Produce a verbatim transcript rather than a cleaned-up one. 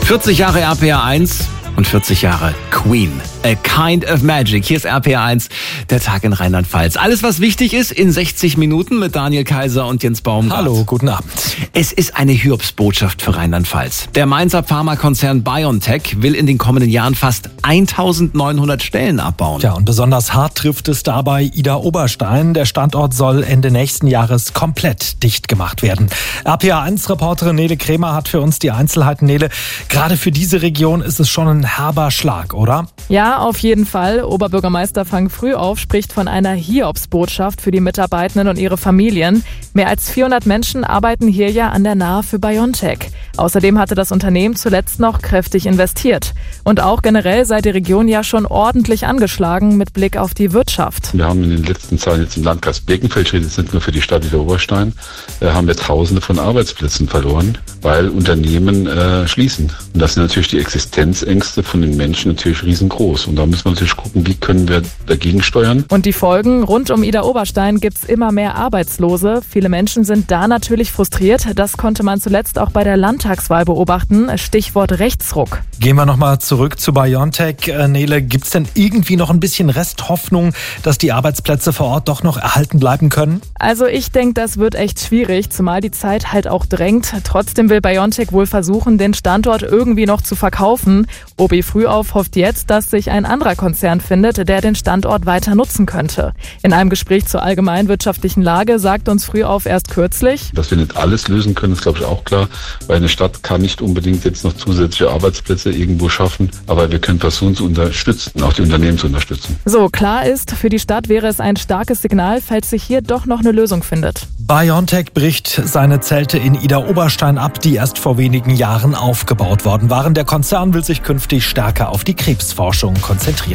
vierzig Jahre R P R eins und vierzig Jahre Queen. A Kind of Magic. Hier ist R P R eins, der Tag in Rheinland-Pfalz. Alles, was wichtig ist, in sechzig Minuten mit Daniel Kaiser und Jens Baumgart. Hallo, guten Abend. Es ist eine Hiobsbotschaft für Rheinland-Pfalz. Der Mainzer Pharmakonzern BioNTech will in den kommenden Jahren fast eintausendneunhundert Stellen abbauen. Ja, und besonders hart trifft es dabei Ida Oberstein. Der Standort soll Ende nächsten Jahres komplett dicht gemacht werden. R P R eins-Reporterin Nele Kremer hat für uns die Einzelheiten. Nele, gerade für diese Region ist es schon ein herber Schlag, oder? Ja, auf jeden Fall. Oberbürgermeister Frank Frühauf spricht von einer Hiobsbotschaft für die Mitarbeitenden und ihre Familien. Mehr als vierhundert Menschen arbeiten hier ja an der Nahe für BioNTech. Außerdem hatte das Unternehmen zuletzt noch kräftig investiert. Und auch generell sei die Region ja schon ordentlich angeschlagen mit Blick auf die Wirtschaft. Wir haben in den letzten Jahren jetzt im Landkreis Birkenfeld, ich rede jetzt nicht nur für die Stadt Ida Oberstein, äh, haben wir Tausende von Arbeitsplätzen verloren, weil Unternehmen äh, schließen. Und das sind natürlich die Existenzängste von den Menschen natürlich riesengroß. Und da müssen wir natürlich gucken, wie können wir dagegen steuern. Und die Folgen: Rund um Ida Oberstein gibt's immer mehr Arbeitslose. Viele Menschen sind da natürlich frustriert. Das konnte man zuletzt auch bei der Landtagswahl beobachten. Stichwort Rechtsruck. Gehen wir nochmal zurück zu BioNTech. Äh, Nele, gibt's denn irgendwie noch ein bisschen Resthoffnung, dass die Arbeitsplätze vor Ort doch noch erhalten bleiben können? Also ich denke, das wird echt schwierig, zumal die Zeit halt auch drängt. Trotzdem will BioNTech wohl versuchen, den Standort irgendwie noch zu verkaufen. Obi Frühauf hofft jetzt, dass sich ein anderer Konzern findet, der den Standort weiter nutzen könnte. In einem Gespräch zur allgemeinen wirtschaftlichen Lage sagt uns Frühauf erst kürzlich: Dass wir nicht alles lösen können, ist glaube ich auch klar, weil eine Stadt kann nicht unbedingt jetzt noch zusätzliche Arbeitsplätze irgendwo schaffen, aber wir können versuchen zu unterstützen, auch die Unternehmen zu unterstützen. So, klar ist, für die Stadt wäre es ein starkes Signal, falls sich hier doch noch eine Lösung findet. BioNTech bricht seine Zelte in Ida Oberstein ab, die erst vor wenigen Jahren aufgebaut worden waren. Der Konzern will sich künftig stärker auf die Krebsforschung konzentrieren.